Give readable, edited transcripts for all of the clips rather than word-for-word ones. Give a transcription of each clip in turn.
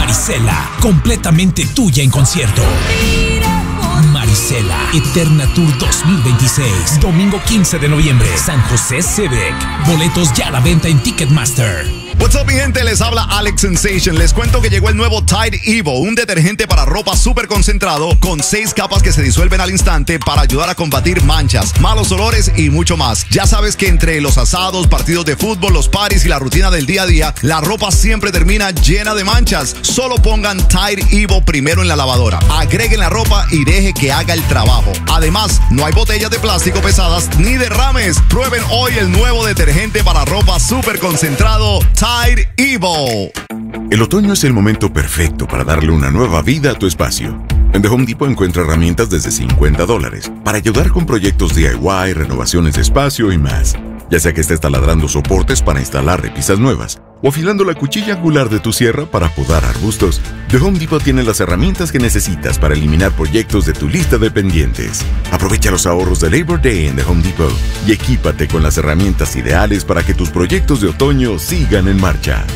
Marisela, completamente tuya en concierto. Marisela, Eterna Tour 2026, domingo 15 de noviembre, San José Civic. Boletos ya a la venta en Ticketmaster. What's up, mi gente? Les habla Alex Sensation. Les cuento que llegó el nuevo Tide Evo, un detergente para ropa súper concentrado con 6 capas que se disuelven al instante para ayudar a combatir manchas, malos olores y mucho más. Ya sabes que entre los asados, partidos de fútbol, los parties y la rutina del día a día, la ropa siempre termina llena de manchas. Solo pongan Tide Evo primero en la lavadora, agreguen la ropa y deje que haga el trabajo. Además, no hay botellas de plástico pesadas ni derrames. Prueben hoy el nuevo detergente para ropa súper concentrado, Tide Evo. El otoño es el momento perfecto para darle una nueva vida a tu espacio. En The Home Depot encuentra herramientas desde $50 para ayudar con proyectos DIY, renovaciones de espacio y más. Ya sea que estés taladrando soportes para instalar repisas nuevas o afilando la cuchilla angular de tu sierra para podar arbustos, The Home Depot tiene las herramientas que necesitas para eliminar proyectos de tu lista de pendientes. Aprovecha los ahorros de Labor Day en The Home Depot y equípate con las herramientas ideales para que tus proyectos de otoño sigan en marcha.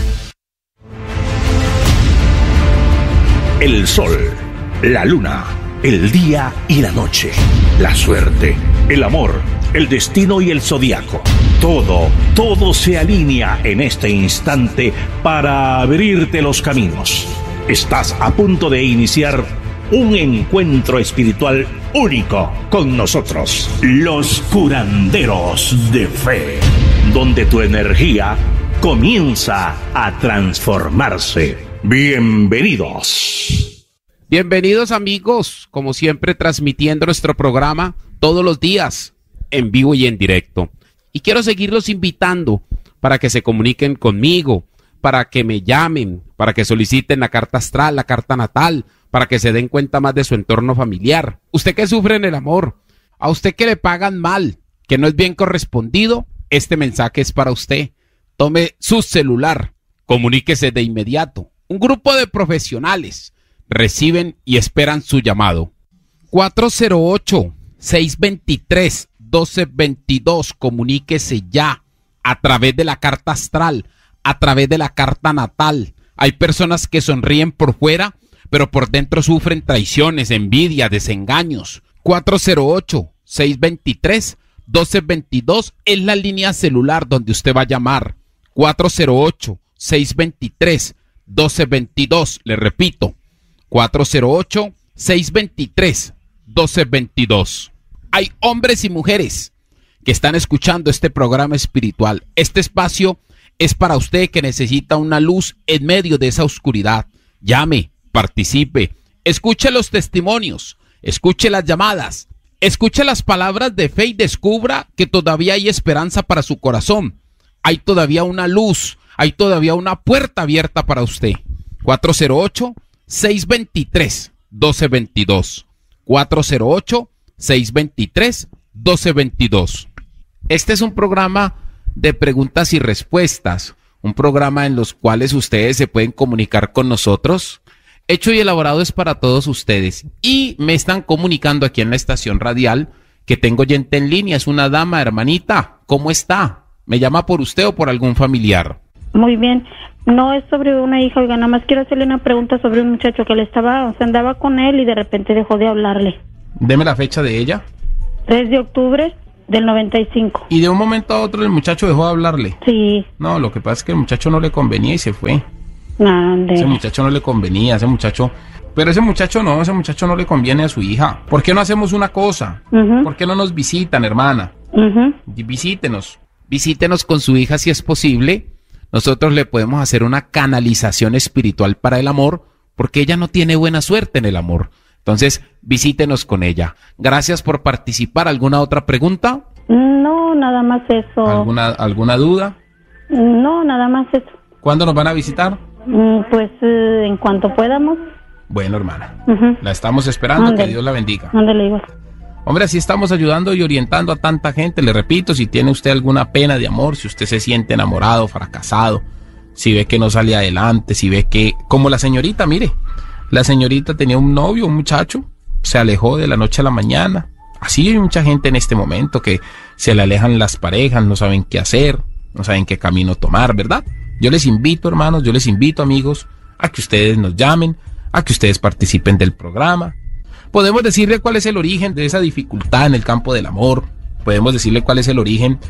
El sol, la luna, el día y la noche, la suerte, el amor, el destino y el zodiaco. Todo se alinea en este instante para abrirte los caminos. Estás a punto de iniciar un encuentro espiritual único con nosotros, los curanderos de fe, donde tu energía comienza a transformarse. Bienvenidos. Bienvenidos, amigos, como siempre transmitiendo nuestro programa todos los días en vivo y en directo. Y quiero seguirlos invitando para que se comuniquen conmigo, para que me llamen, para que soliciten la carta astral, la carta natal, para que se den cuenta más de su entorno familiar. Usted que sufre en el amor, a usted que le pagan mal, que no es bien correspondido, este mensaje es para usted. Tome su celular, comuníquese de inmediato. Un grupo de profesionales reciben y esperan su llamado. 408-623-1222. Comuníquese ya a través de la carta astral, a través de la carta natal. Hay personas que sonríen por fuera, pero por dentro sufren traiciones, envidia, desengaños. 408-623-1222 es la línea celular donde usted va a llamar. 408-623-1222. Le repito, 408-623-1222. Hay hombres y mujeres que están escuchando este programa espiritual. Este espacio es para usted que necesita una luz en medio de esa oscuridad. Llame, participe, escuche los testimonios, escuche las llamadas, escuche las palabras de fe y descubra que todavía hay esperanza para su corazón. Hay todavía una luz, hay todavía una puerta abierta para usted. 408-623-1222. 408-623-1222. Este es un programa de preguntas y respuestas, un programa en los cuales ustedes se pueden comunicar con nosotros. Hecho y elaborado es para todos ustedes. Y me están comunicando aquí en la estación radial que tengo oyente en línea. Es una dama, hermanita. ¿Cómo está? ¿Me llama por usted o por algún familiar? Muy bien. No, es sobre una hija. Oiga, nada más quiero hacerle una pregunta sobre un muchacho que andaba con él y de repente dejó de hablarle. Deme la fecha de ella. 3 de octubre del 95. ¿Y de un momento a otro el muchacho dejó de hablarle? Sí. No, lo que pasa es que el muchacho no le convenía y se fue. Ande. Ese muchacho no le convenía, ese muchacho no le conviene a su hija. ¿Por qué no hacemos una cosa? ¿Por qué no nos visitan, hermana? Visítenos con su hija si es posible. Nosotros le podemos hacer una canalización espiritual para el amor, porque ella no tiene buena suerte en el amor. Entonces, visítenos con ella. Gracias por participar. ¿Alguna otra pregunta? No, nada más eso. ¿Alguna duda? No, nada más eso. ¿Cuándo nos van a visitar? Pues en cuanto podamos. Bueno, hermana, la estamos esperando. Ándale. Que Dios la bendiga. Ándale, igual. Hombre, así estamos ayudando y orientando a tanta gente. Le repito, si tiene usted alguna pena de amor, si usted se siente enamorado, fracasado, si ve que no sale adelante, si ve que, como la señorita, mire, la señorita tenía un novio, un muchacho, se alejó de la noche a la mañana. Así hay mucha gente en este momento que se le alejan las parejas, no saben qué hacer, no saben qué camino tomar, ¿verdad? Yo les invito, hermanos, yo les invito, amigos, a que ustedes nos llamen, a que ustedes participen del programa. Podemos decirle cuál es el origen de esa dificultad en el campo del amor. Podemos decirle cuál es el origen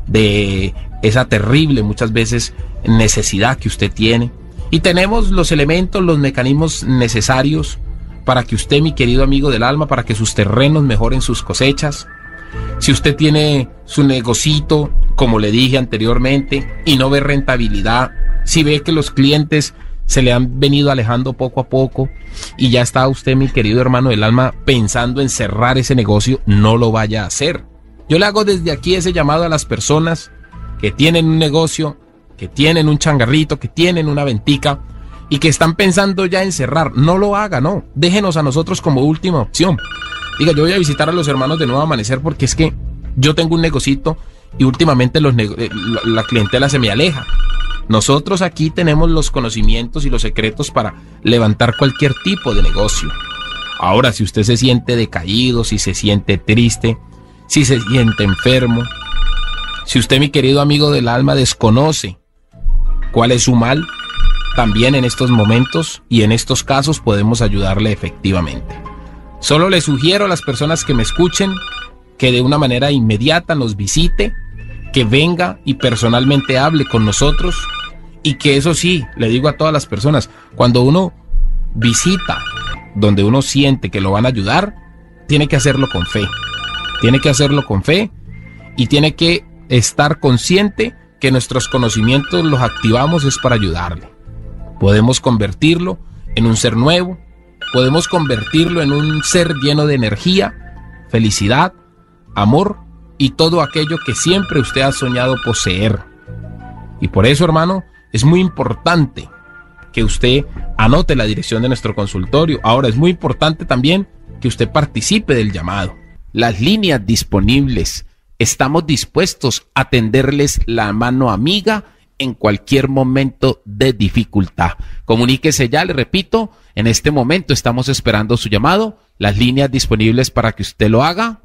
de esa terrible, muchas veces, necesidad que usted tiene. Y tenemos los elementos, los mecanismos necesarios para que usted, mi querido amigo del alma, para que sus terrenos mejoren sus cosechas. Si usted tiene su negocito, como le dije anteriormente, y no ve rentabilidad, si ve que los clientes se le han venido alejando poco a poco y ya está usted, mi querido hermano del alma, pensando en cerrar ese negocio, no lo vaya a hacer. Yo le hago desde aquí ese llamado a las personas que tienen un negocio, que tienen un changarrito, que tienen una ventica y que están pensando ya en cerrar. No lo haga, no. Déjenos a nosotros como última opción. Diga, yo voy a visitar a los hermanos de Nuevo Amanecer porque es que yo tengo un negocito y últimamente la clientela se me aleja. Nosotros aquí tenemos los conocimientos y los secretos para levantar cualquier tipo de negocio. Ahora, si usted se siente decaído, si se siente triste, si se siente enfermo, si usted, mi querido amigo del alma, desconoce cuál es su mal, también en estos momentos y en estos casos podemos ayudarle efectivamente. Solo le sugiero a las personas que me escuchen que de una manera inmediata nos visite, que venga y personalmente hable con nosotros, y que eso sí, le digo a todas las personas, cuando uno visita donde uno siente que lo van a ayudar, tiene que hacerlo con fe. Tiene que hacerlo con fe y tiene que estar consciente que nuestros conocimientos los activamos es para ayudarle. Podemos convertirlo en un ser nuevo, podemos convertirlo en un ser lleno de energía, felicidad, amor y todo aquello que siempre usted ha soñado poseer. Y por eso, hermano, es muy importante que usted anote la dirección de nuestro consultorio. Ahora, es muy importante también que usted participe del llamado. Las líneas disponibles. Estamos dispuestos a tenderles la mano amiga en cualquier momento de dificultad. Comuníquese ya, le repito, en este momento estamos esperando su llamado. Las líneas disponibles para que usted lo haga: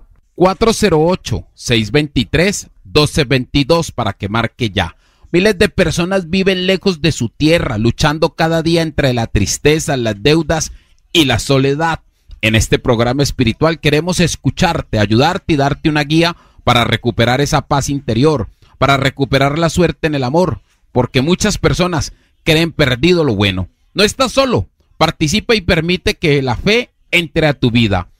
408-623-1222 para que marque ya. Miles de personas viven lejos de su tierra, luchando cada día entre la tristeza, las deudas y la soledad. En este programa espiritual queremos escucharte, ayudarte y darte una guía para recuperar esa paz interior, para recuperar la suerte en el amor, porque muchas personas creen perdido lo bueno. No estás solo, participa y permite que la fe entre a tu vida.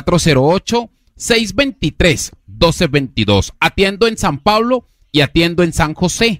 408-623-1222. Atiendo en San Pablo y atiendo en San José.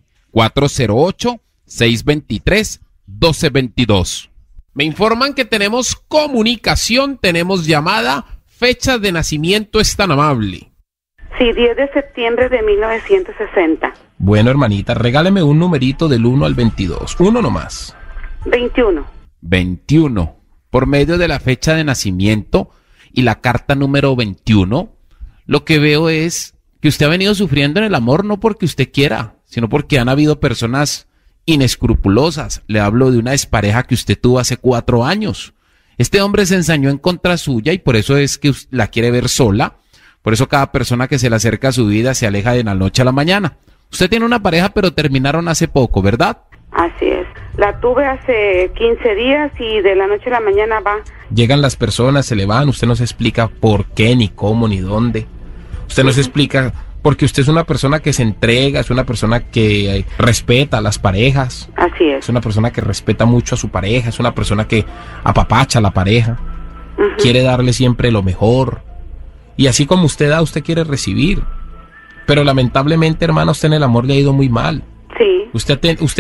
408-623-1222. Me informan que tenemos comunicación, tenemos llamada. Fecha de nacimiento, es tan amable. Sí, 10 de septiembre de 1960. Bueno, hermanita, regáleme un numerito del 1 al 22. Uno nomás. 21. 21. Por medio de la fecha de nacimiento y la carta número 21, lo que veo es que usted ha venido sufriendo en el amor no porque usted quiera, sino porque han habido personas inescrupulosas. Le hablo de una expareja que usted tuvo hace 4 años. Este hombre se ensañó en contra suya y por eso es que la quiere ver sola. Por eso cada persona que se le acerca a su vida se aleja de la noche a la mañana. Usted tiene una pareja, pero terminaron hace poco, ¿verdad? Así es. La tuve hace 15 días y de la noche a la mañana va. Llegan las personas, se le van, usted no se explica por qué, ni cómo, ni dónde. Usted no se explica porque usted es una persona que se entrega, es una persona que respeta a las parejas. Así es. Es una persona que respeta mucho a su pareja, es una persona que apapacha a la pareja, quiere darle siempre lo mejor. Y así como usted da, usted quiere recibir. Pero lamentablemente, hermana, usted en el amor le ha ido muy mal. Sí. Usted